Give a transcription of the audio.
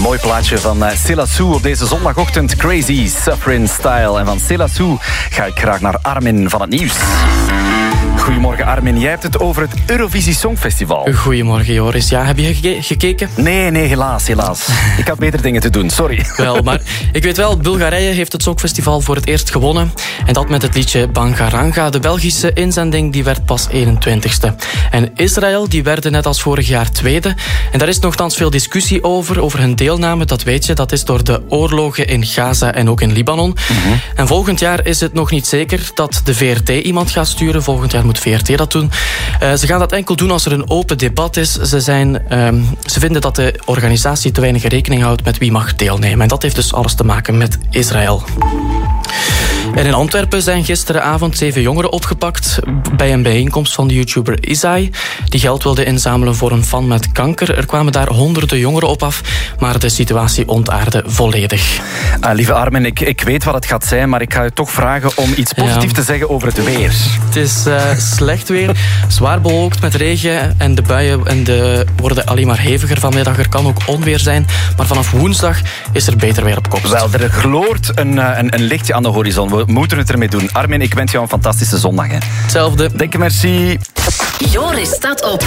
mooi plaatje van Selassou op deze zondagochtend. Crazy, Suffering Style. En van Selassou ga ik graag naar Armin van het nieuws. Goedemorgen Armin, jij hebt het over het Eurovisie Songfestival. Goedemorgen Joris. Ja, heb je gekeken? Nee, helaas. Ik had beter dingen te doen, sorry. Wel, maar ik weet wel, Bulgarije heeft het Songfestival voor het eerst gewonnen. En dat met het liedje Bangaranga. De Belgische inzending die werd pas 21ste. En Israël die werden net als vorig jaar tweede. En daar is nogthans veel discussie over hun deelname. Dat weet je, dat is door de oorlogen in Gaza en ook in Libanon. Mm-hmm. En volgend jaar is het nog niet zeker dat de VRT iemand gaat sturen. Volgend jaar moet VRT dat doen. Ze gaan dat enkel doen als er een open debat is. Ze vinden dat de organisatie te weinig rekening houdt met wie mag deelnemen. En dat heeft dus alles te maken met Israël. En in Antwerpen zijn gisteravond 7 jongeren opgepakt bij een bijeenkomst van de YouTuber Isai, die geld wilde inzamelen voor een fan met kanker. Er kwamen daar honderden jongeren op af, maar de situatie ontaarde volledig. Lieve Armin, ik weet wat het gaat zijn, maar ik ga je toch vragen om iets positiefs te zeggen over het weer. Het is slecht weer, zwaar bewolkt met regen en de buien worden alleen maar heviger vanmiddag. Er kan ook onweer zijn, maar vanaf woensdag is er beter weer op komst. Wel, er gloort een lichtje aan de horizon. We moeten het ermee doen. Armin, ik wens jou een fantastische zondag. Hè. Hetzelfde. Denk merci. Joris staat op.